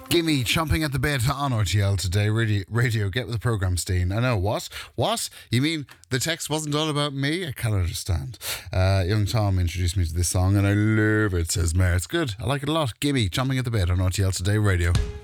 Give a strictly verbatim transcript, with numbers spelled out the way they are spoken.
Gimme chomping at the bit on R T L today. Radio, radio get with the programme, Steen. I know, what? What? You mean the text wasn't all about me? I can't understand. Uh, young Tom introduced me to this song and I love it, says Mayor. It's good. I like it a lot. Gimme chomping at the bit on R T L today. Radio.